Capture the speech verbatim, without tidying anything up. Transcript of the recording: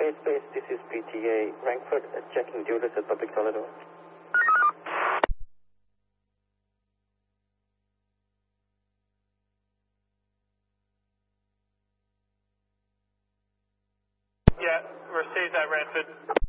Base, base, this is P T A. Frankfurt, uh, checking duties at public toilet. Yeah, received that, Ranford.